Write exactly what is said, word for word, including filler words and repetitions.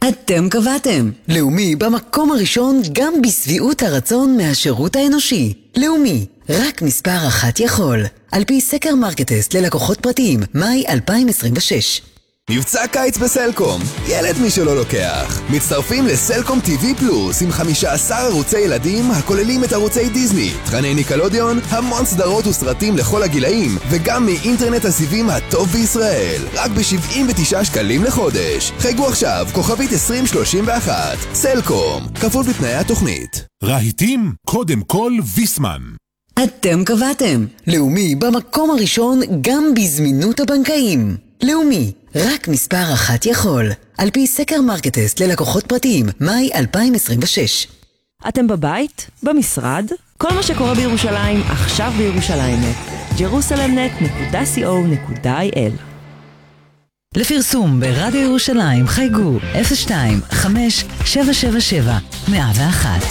אתם קבעתם. לאומי במקום הראשון גם בסביעות הרצון מהשירות האנושי. לאומי, רק מספר אחת יכול. על פי סקר מרקטסט ללקוחות פרטיים, מאי אלפיים עשרים ושש. מבצע קיץ בסלקום, ילד מי שלא לוקח. מצטרפים לסלקום טיווי פלוס עם חמישה עשר ערוצי ילדים הכוללים את ערוצי דיזני, תכני ניקלודיון, המון סדרות וסרטים לכל הגילאים, וגם מאינטרנט הסיבים הטוב בישראל. רק ב-שבעים ותשעה שקלים לחודש. חייגו עכשיו, כוכבית עשרים שלושים ואחת. סלקום, כפוף לתנאי התוכנית. רהיטים, קודם כל ויסמן. אתם קבעתם. לאומי במקום הראשון גם בזמינות הבנקאים. לאומי, רק מספר אחת יכול. על פי סקר מרקטסט ללקוחות פרטיים, מאי אלפיים עשרים ושש. אתם בבית? במשרד? כל מה שקורה בירושלים, עכשיו בירושלים נט. ג'רוסלם נט נקודה סי או נקודה איי אל. לפרסום ברדיו ירושלים חייגו אפס שתיים חמש שבע שבע שבע מאה ואחת.